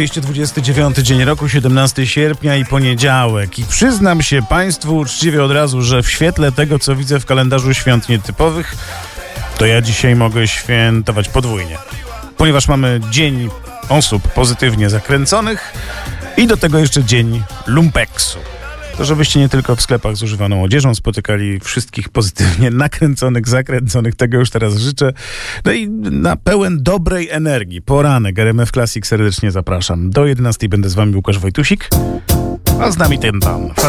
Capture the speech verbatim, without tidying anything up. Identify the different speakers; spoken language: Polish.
Speaker 1: dwieście dwudziesty dziewiąty dzień roku, siedemnastego sierpnia i poniedziałek. I przyznam się Państwu uczciwie od razu, że w świetle tego, co widzę w kalendarzu świąt nietypowych, to ja dzisiaj mogę świętować podwójnie. Ponieważ mamy dzień osób pozytywnie zakręconych i do tego jeszcze dzień lumpeksu. To żebyście nie tylko w sklepach z używaną odzieżą spotykali wszystkich pozytywnie nakręconych, zakręconych, tego już teraz życzę. No i na pełen dobrej energii. Poranek R M F Classic serdecznie zapraszam. Do jedenastej będę z wami Łukasz Wojtusik, a z nami ten pan.